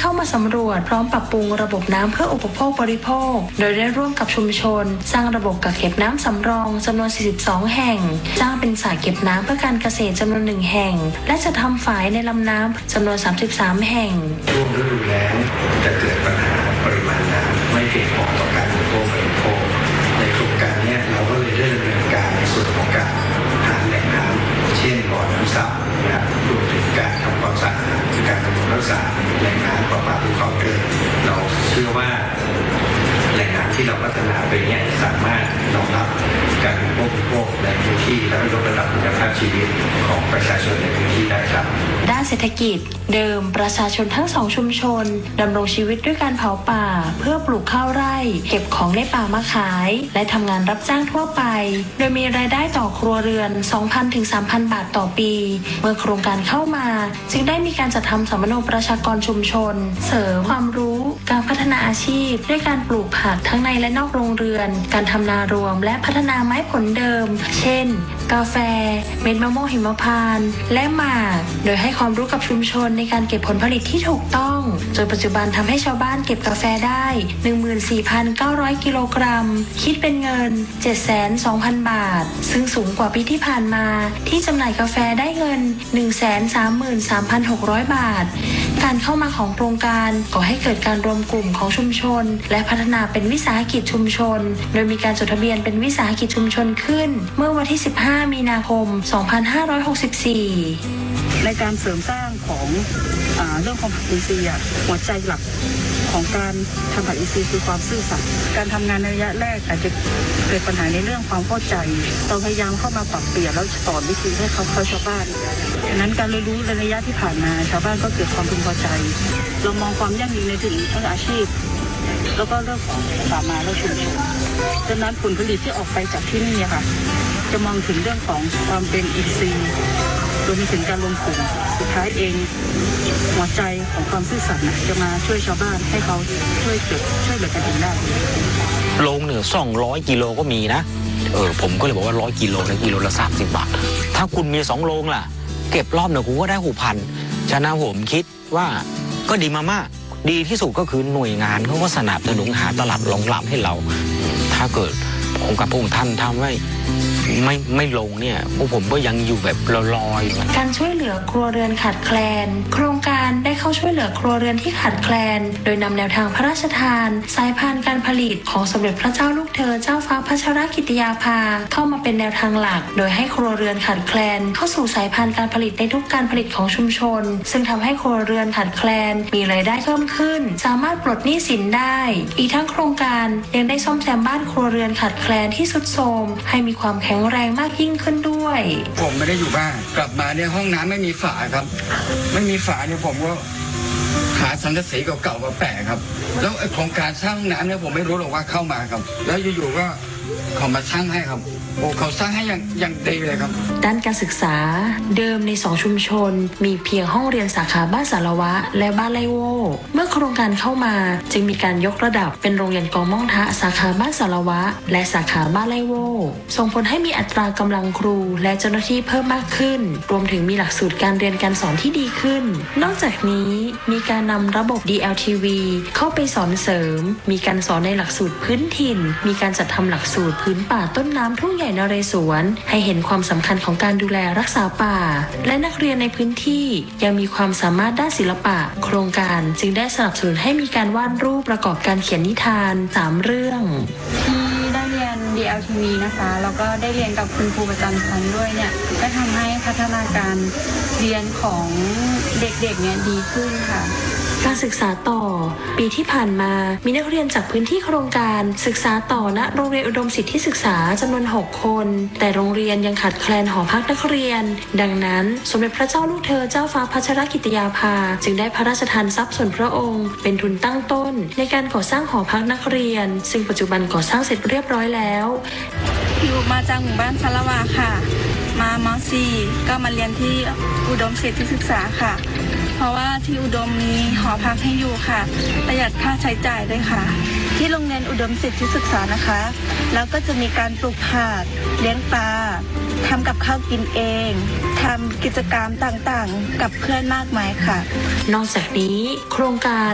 เข้ามาสำรวจพร้อมปรับปรุงระบบน้ำเพื่ออุปโภคบริโภคโดยได้ร่วมกับชุมชนสร้างระบบกักเก็บน้ำสำรองจำนวน42แห่งสร้างเป็นสระเก็บน้ำเพื่อการเกษตรจำนวน1แห่งและจะทำฝายในลำน้ำจำนวน33แห่งช่วงฤดูแล้งจะเกิดปัญหาปริมาณน้ำไม่เพียงพอต่อการอุปโภคบริโภคในโครงการนี้เราก็เลยได้ดำเนินการในส่วนของการหาแหล่งน้ำเช่นบ่อน้ำสระนะครับรวมถึงการทำความสะอาดการบำรุงรักษาแหล่งน้ำประปาภูเขาเดินเราเชื่อว่าแหล่งน้ำที่เราพัฒนาไปนี้สามารถรองรับการอุปโภคในพื้นที่และยกระดับคุณภาพชีวิตของประชาชนในพื้นที่ได้ครับด้านเศรษฐกิจเดิมประชาชนทั้งสองชุมชนดำรงชีวิตด้วยการเผาป่าเพื่อปลูกข้าวไร่เก็บของในป่ามาขายและทำงานรับจ้างทั่วไปโดยมีรายได้ต่อครัวเรือน 2,000 ถึง 3,000 บาทต่อปีเมื่อโครงการเข้ามาจึงได้มีการจัดทำสัมมโนประชากรชุมชนเสริมความรู้การพัฒนาอาชีพด้วยการปลูกผักทั้งในและนอกโรงเรือนการทำนารวมและพัฒนาไม้ผลเดิมเช่นกาแฟเม็ดมะม่วงหิมพานต์และหมากโดยให้ความรู้กับชุมชนในการเก็บผลผลิตที่ถูกต้องจนปัจจุบันทำให้ชาวบ้านเก็บกาแฟได้ 14,900 กิโลกรัมคิดเป็นเงิน 720,000 บาทซึ่งสูงกว่าปีที่ผ่านมาที่จำหน่ายกาแฟได้เงิน 133,600 บาทการเข้ามาของโครงการก่อให้เกิดการรวมกลุ่มของชุมชนและพัฒนาเป็นวิสาหกิจชุมชนโดยมีการจดทะเบียนเป็นวิสาหกิจชุมชนขึ้นเมื่อวันที่ 15 มีนาคม 2564 ในการเสริมสร้างของเรื่องของผักอินทรีย์หัวใจหลักของการทำผักอินทรีย์คือความซื่อสัตย์การทำงานในระยะแรกอาจจะเกิดปัญหาในเรื่องความเข้าใจเราพยายามเข้ามาปรับเปลี่ยนแล้วสอนวิธีให้เขาชาวบ้านดังนั้นการเรียนรู้ในระยะที่ผ่านมาชาวบ้านก็เกิดความพึงพอใจเรามองความยั่งยืนในถึงอาชีพแล้วก็เรื่องของป่าไม้และชุมชนดังนั้นผลผลิตที่ออกไปจากที่นี่ค่ะจะมองถึงเรื่องของความเป็นอินทรีย์รวมถึงการรวมกลุ่มสุดท้ายเองหัวใจของความซื่อสัตย์จะมาช่วยชาวบ้านให้เขาช่วยเหลือกันเองได้โลงเนี่ย200 กิโลก็มีนะผมก็เลยบอกว่า100 กิโลนะกิโลละ30 บาทถ้าคุณมี2 โลงล่ะเก็บรอบเนี่ยคุณก็ได้ 6,000 ฉะนั้นผมคิดว่าก็ดีมากๆดีที่สุดก็คือหน่วยงานเขาก็สนับสนุนหาตลาดรองรับให้เราถ้าเกิดผมกับพวกท่านทำไม่ลงเนี่ยพวกผมก็ยังอยู่แบบลอยๆการช่วยเหลือครัวเรือนขาดแคลนโครงการได้เข้าช่วยเหลือครัวเรือนที่ขาดแคลนโดยนำแนวทางพระราชทานสายพานการผลิตของสมเด็จพระเจ้าลูกเธอเจ้าฟ้าพัชรกิติยาภาเข้ามาเป็นแนวทางหลักโดยให้ครัวเรือนขาดแคลนเข้าสู่สายพานการผลิตในทุกการผลิตของชุมชนซึ่งทำให้ครัวเรือนขาดแคลนมีรายได้เพิ่มขึ้นสามารถปลดหนี้สินได้อีกทั้งโครงการยังได้ซ่อมแซมบ้านครัวเรือนขาดแคลนที่ทรุดโทรมให้มีความแข็งแรงมากยิ่งขึ้นด้วยผมไม่ได้อยู่บ้านกลับมาเนี่ยห้องน้ำไม่มีฝาครับไม่มีฝาเนี่ยผมก็หาสังกะสีเก่าๆมาแปะครับแล้วโครงการสร้างห้องน้ำเนี่ยผมไม่รู้หรอกว่าเข้ามาครับแล้วอยู่ๆก็เขามาสร้างให้ครับโอ้เขาสร้างให้อย่างดีเลยครับด้านการศึกษาเดิมใน2ชุมชนมีเพียงห้องเรียนสาขาบ้านสารวะและบ้านไร่โวเมื่อโครงการเข้ามาจึงมีการยกระดับเป็นโรงเรียนกองม่องทะสาขาบ้านสารวะและสาขาบ้านไร่โวส่งผลให้มีอัตรากำลังครูและเจ้าหน้าที่เพิ่มมากขึ้นรวมถึงมีหลักสูตรการเรียนการสอนที่ดีขึ้นนอกจากนี้มีการนำระบบ DLTV เข้าไปสอนเสริมมีการสอนในหลักสูตรพื้นถิ่นมีการจัดทำหลักสูตรพื้นป่าต้นน้ำทุ่งใหญ่นเรศวรให้เห็นความสำคัญของการดูแลรักษาป่าและนักเรียนในพื้นที่ยังมีความสามารถด้านศิลปะโครงการจึงได้สนับสนุนให้มีการวาดรูปประกอบการเขียนนิทาน3เรื่องที่ได้เรียน DLTV นะคะแล้วก็ได้เรียนกับคุณครูประจำชั้นด้วยเนี่ยก็ทำให้พัฒนาการเรียนของเด็กๆเนี่ยดีขึ้นค่ะการศึกษาต่อปีที่ผ่านมามีนักเรียนจากพื้นที่โครงการศึกษาต่อณโรงเรียนอุดมสิทธิศึกษาจำนวน6 คนแต่โรงเรียนยังขาดแคลนหอพักนักเรียนดังนั้นสมเด็จพระเจ้าลูกเธอเจ้าฟ้าพัชรกิติยาภาจึงได้พระราชทานทรัพย์ส่วนพระองค์เป็นทุนตั้งต้นในการก่อสร้างหอพักนักเรียนซึ่งปัจจุบันก่อสร้างเสร็จเรียบร้อยแล้วอยู่มาจากหมู่บ้านสารวะค่ะมาม.4 ก็มาเรียนที่อุดมสิทธิศึกษาค่ะเพราะว่าที่อุดมมีหอพักให้อยู่ค่ะประหยัดค่าใช้จ่ายด้วยค่ะที่โรงเรียนอุดมสิทธิศึกษานะคะแล้วก็จะมีการปลูกผักเลี้ยงปลาทำกับข้าวกินเองทำกิจกรรมต่างๆกับเพื่อนมากมายค่ะนอกจากนี้โครงการ